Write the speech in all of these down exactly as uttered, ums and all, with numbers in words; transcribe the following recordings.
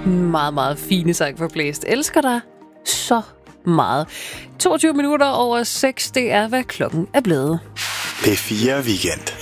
Meget, meget fine sang for Blæst. Elsker dig så meget. toogtyve minutter over seks, det er, hvad klokken er blevet. P fire Weekend.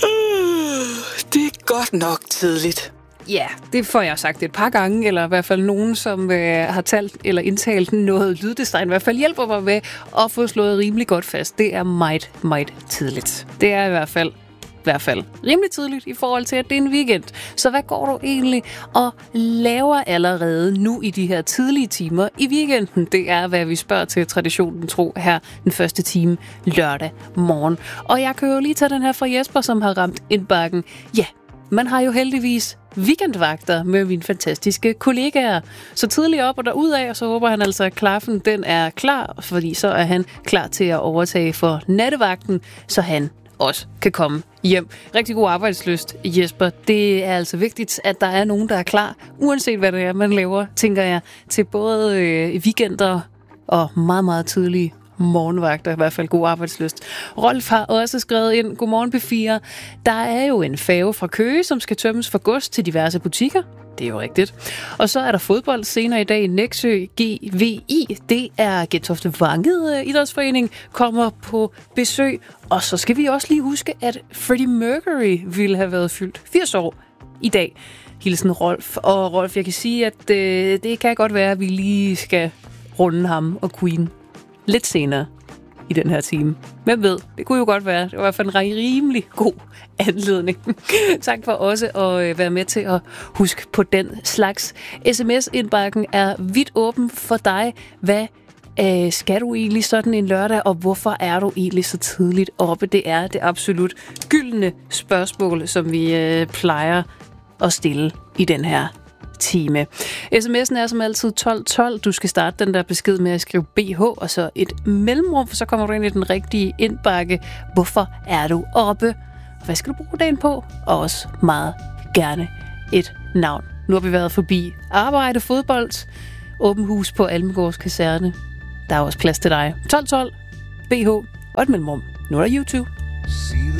Uh, det er godt nok tidligt. Ja, det får jeg sagt et par gange, eller i hvert fald nogen, som øh, har talt eller indtalt noget lyddesign, i hvert fald hjælper mig med at få slået rimelig godt fast. Det er meget, meget tidligt. Det er i hvert fald i hvert fald rimelig tidligt i forhold til, at det er en weekend. Så hvad går du egentlig og laver allerede nu i de her tidlige timer i weekenden? Det er, hvad vi spørger til traditionen tro her den første time lørdag morgen. Og jeg kan jo lige tage den her fra Jesper, som har ramt indbakken. Ja, man har jo heldigvis weekendvagter med mine fantastiske kollegaer. Så tidligt op og derudad, og så håber han altså, at klaffen den er klar, fordi så er han klar til at overtage for nattevagten, så han også kan komme hjem. Rigtig god arbejdslyst, Jesper. Det er altså vigtigt, at der er nogen, der er klar, uanset hvad det er, man laver, tænker jeg, til både øh, weekender og meget, meget tidlige morgenvagter. I hvert fald god arbejdslyst. Rolf har også skrevet ind, godmorgen P fire. Der er jo en færge fra Køge, som skal tømmes for gods til diverse butikker. Det er jo rigtigt. Og så er der fodbold senere i dag i Nexø G V I. Det er Gentofte Vanget Idrætsforening kommer på besøg. Og så skal vi også lige huske, at Freddie Mercury ville have været fyldt firs år i dag. Hilsen Rolf. Og Rolf, jeg kan sige, at øh, det kan godt være, at vi lige skal runde ham og Queen lidt senere i den her time. Hvem ved? Det kunne jo godt være. Det var i hvert fald en rimelig god anledning. Tak for også at være med til at huske på den slags. sms-indbakken er vidt åben for dig. Hvad øh, skal du egentlig sådan en lørdag, og hvorfor er du egentlig så tidligt oppe? Det er det absolut gyldne spørgsmål, som vi øh, plejer at stille i den her time. sms'en er som altid tolv tolv. Du skal starte den der besked med at skrive B H og så et mellemrum, for så kommer du ind i den rigtige indbakke. Hvorfor er du oppe? Hvad skal du bruge dagen på? Og også meget gerne et navn. Nu har vi været forbi arbejde, fodbold, åben hus på Almegårds Kaserne. Der er også plads til dig. tolv tolv, B H og et mellemrum. Nu er der YouTube.